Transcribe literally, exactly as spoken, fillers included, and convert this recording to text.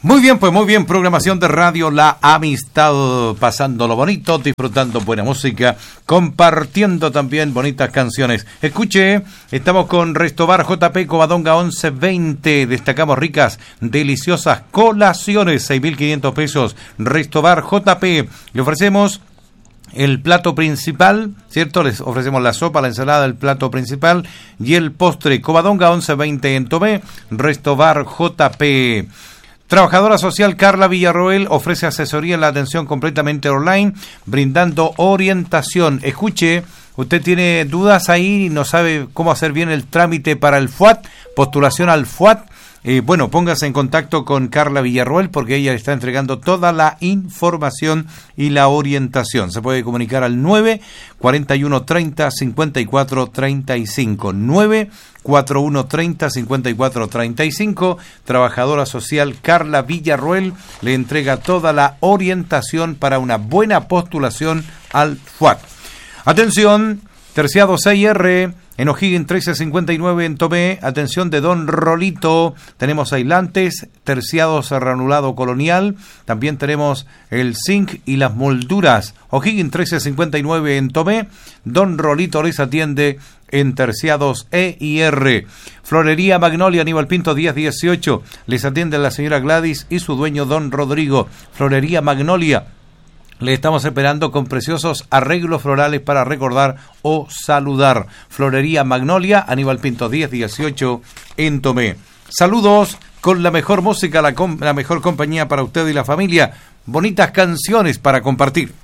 Muy bien, pues muy bien, programación de radio La Amistad, pasando lo bonito, disfrutando buena música, compartiendo también bonitas canciones. Escuche, estamos con Restobar J P Covadonga once veinte, destacamos ricas, deliciosas colaciones, seis mil quinientos pesos. Restobar J P, le ofrecemos el plato principal, ¿cierto? Les ofrecemos la sopa, la ensalada, el plato principal y el postre. Covadonga once veinte en Tomé, Restobar J P. Trabajadora social Carla Villarroel ofrece asesoría en la atención completamente online, brindando orientación. Escuche, usted tiene dudas ahí y no sabe cómo hacer bien el trámite para el F U A T, postulación al F U A T. Eh, bueno, póngase en contacto con Carla Villarroel porque ella está entregando toda la información y la orientación. Se puede comunicar al nueve cuatro uno treinta cincuenta y cuatro treinta y cinco. nueve cuatro uno treinta cincuenta y cuatro treinta y cinco. Trabajadora social Carla Villarroel le entrega toda la orientación para una buena postulación al F U A T. Atención, terciado seis R. En O'Higgins trece cincuenta y nueve en Tomé, atención de Don Rolito, tenemos aislantes, terciados granulado colonial, también tenemos el zinc y las molduras. O'Higgins trece cincuenta y nueve en Tomé, Don Rolito les atiende en terciados E y R. Florería Magnolia, Aníbal Pinto diez dieciocho, les atiende la señora Gladys y su dueño Don Rodrigo. Florería Magnolia, le estamos esperando con preciosos arreglos florales para recordar o saludar. Florería Magnolia, Aníbal Pinto diez dieciocho en Tomé. Saludos con la mejor música, la, com- la mejor compañía para usted y la familia. Bonitas canciones para compartir.